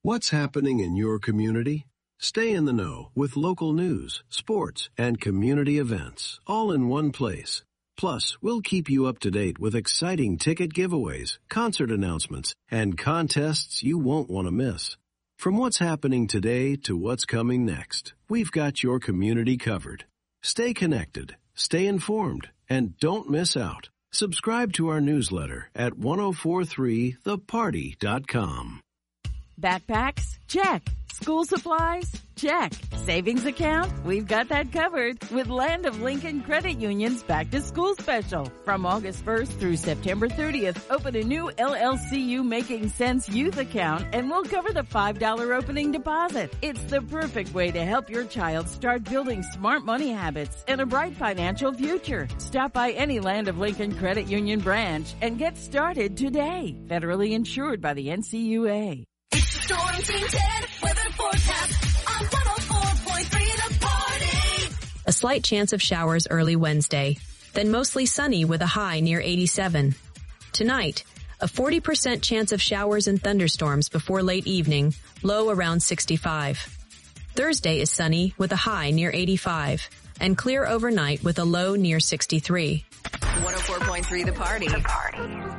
What's happening in your community? Stay in the know with local news, sports, and community events, all in one place. Plus, we'll keep you up to date with exciting ticket giveaways, concert announcements, and contests you won't want to miss. From what's happening today to what's coming next, we've got your community covered. Stay connected, stay informed, and don't miss out. Subscribe to our newsletter at 1043theparty.com. Backpacks? Check. School supplies? Check. Savings account? We've got that covered with Land of Lincoln Credit Union's Back to School Special. From August 1st through September 30th, open a new LLCU Making Sense Youth account and we'll cover the $5 opening deposit. It's the perfect way to help your child start building smart money habits and a bright financial future. Stop by any Land of Lincoln Credit Union branch and get started today. Federally insured by the NCUA. Storm Team 10 weather forecast on 104.3 The Party. A slight chance of showers early Wednesday, then mostly sunny with a high near 87. Tonight, a 40% chance of showers and thunderstorms before late evening, low around 65. Thursday is sunny with a high near 85, and clear overnight with a low near 63. 104.3 The Party.